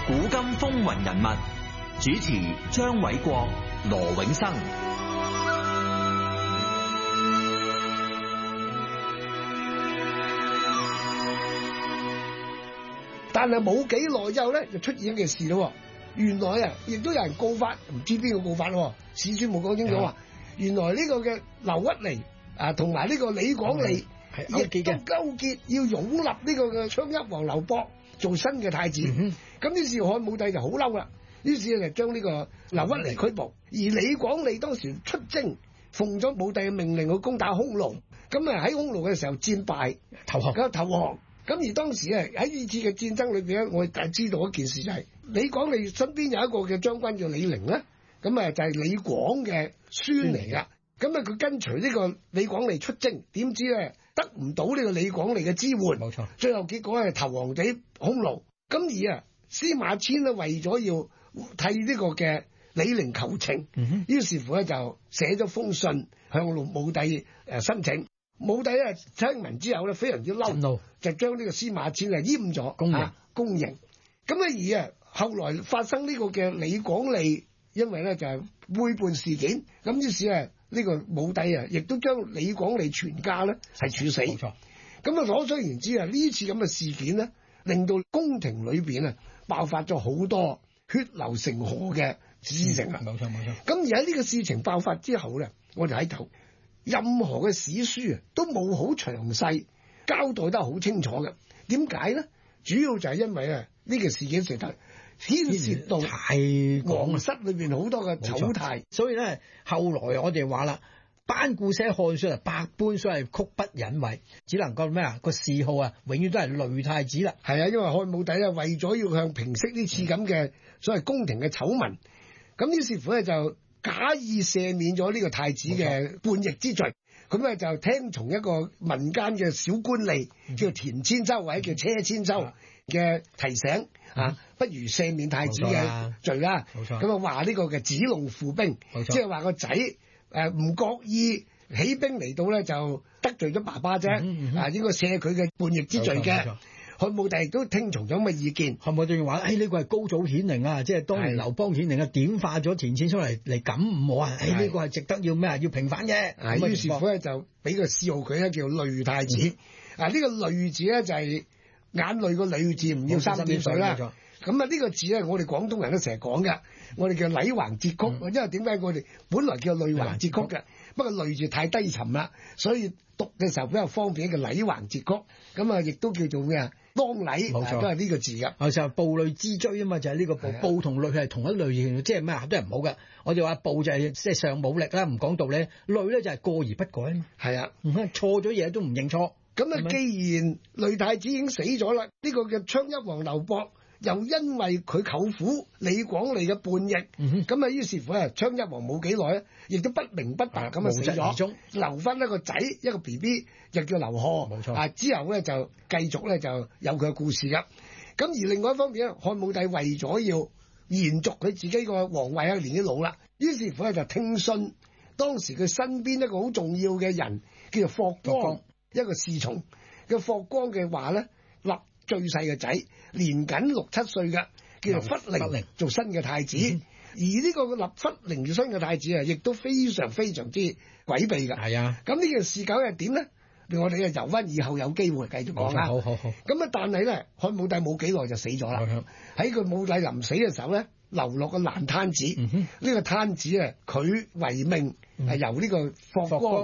古今風雲人物，主持張偉國、羅永生。 但係冇幾耐之後咧，就出現嘅事咯。原來啊，亦都有人告發，唔知邊個告發咯。史書冇講清楚話，原來呢個嘅劉屈尼啊，同埋呢個李廣利亦都勾結要擁立呢個嘅昌邑王劉博做新嘅太子。咁於是漢武帝就好嬲啦，於是就將呢個劉屈尼拘捕。而李廣利當時出征，奉咗武帝嘅命令去攻打匈奴，咁啊喺匈奴嘅時候戰敗投降。咁而當時啊喺呢次嘅戰爭裏邊咧，我哋知道一件事就係李廣利身邊有一個嘅將軍叫李陵咧，咁啊就係李廣嘅孫嚟噶。咁啊佢跟隨呢個李廣利出征，點知咧得唔到呢個李廣利嘅支援，冇錯，最後結果係投降俾匈奴。咁而啊司馬遷咧為咗要替呢個嘅李陵求情，於是乎咧就寫咗封信向武帝申請。武帝咧聽聞之後咧非常之嬲，就將呢個司馬遷啊閹咗，宮刑。咁而後來發生呢個嘅李廣利，因為咧就係背叛事件，咁於是啊呢個武帝啊亦都將李廣利全家咧係處死。冇錯。咁啊可想而知啊呢次咁嘅事件咧，令到宮廷裏邊啊爆發咗好多血流成河嘅事情啊。冇錯。咁而喺呢個事情爆發之後咧，我哋喺度。任何嘅史書啊，都冇好詳細交代得好清楚嘅。點解咧？主要就係因為啊，呢個事件實在牽涉到皇室裏邊好多嘅醜態， 所以咧後來我哋話啦，班固寫漢書啊，百般所謂曲不忍為，只能夠咩啊個諡號啊，永遠都係雷太子啦。 係啊，因為漢武帝啊，為咗要向平息呢次咁嘅所謂宮廷嘅醜聞，咁於是乎咧就假意赦免咗呢個太子嘅叛逆之罪，咁咧就聽從一個民間嘅小官吏，叫田千秋或者叫車千秋嘅提醒，不如赦免太子嘅罪啦。咁啊話呢個嘅子龍負兵，即係話個仔唔覺意起兵嚟到咧就得罪咗爸爸啫，應該赦佢嘅叛逆之罪嘅。漢武帝亦都聽從咗咁嘅意見， 漢武帝話：呢個係高祖顯靈啊，即係當年劉邦顯靈啊，點化咗田千秋嚟感悟我啊！呢個係值得要咩啊？要平反嘅。 於是乎咧就俾個諡號佢咧叫淚太子。呢個淚字咧就係眼淚個淚字，唔要三點水啦。咁啊呢個字咧，我哋廣東人都成日講嘅，我哋叫禮橫節曲。因為點解我哋本來叫淚橫節曲嘅，不過淚字太低沉啦，所以讀嘅時候比較方便，叫禮橫節曲。咁啊亦都叫做咩啊？當禮，冇錯，都係呢個字㗎。就係暴戾之追啊嘛，就係呢個暴。暴同戾係同一類型，即係咩都係唔好㗎。我哋話暴就係即係上武力啦，唔講道理。戾咧就係過而不改啊嘛。係啊，錯咗嘢都唔認錯。咁啊，既然雷太子已經死咗啦，呢個嘅昌邑王劉博又因為佢舅父李廣利嘅叛逆，咁啊於是乎咧，昌邑王冇幾耐咧，亦都不明不白咁啊死咗，留翻一個仔一個 BB，就叫劉賀。冇錯。之後咧就繼續咧就有佢嘅故事㗎。咁而另外一方面咧，漢武帝為咗要延續佢自己個皇位啊，年紀老啦，於是乎咧就聽信當時佢身邊一個好重要嘅人叫做霍光，一個侍從嘅霍光嘅話咧，立最細嘅仔年僅6、7歲嘅，叫做忽靈做新嘅太子。而呢個立忽靈做新嘅太子啊，亦都非常非常之詭秘㗎。係啊，咁呢件事究竟係點咧？我哋就由翻以後有機會繼續講啦。好。咁啊，但係咧，漢武帝冇幾耐就死咗啦。喺佢武帝臨死嘅時候咧，流落個爛攤子。呢個攤子啊，佢為命係由呢個霍光